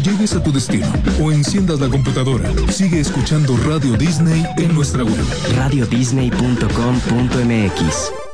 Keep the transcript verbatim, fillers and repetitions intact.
llegues a tu destino o enciendas la computadora, sigue escuchando Radio Disney en nuestra web. radio disney punto com punto m x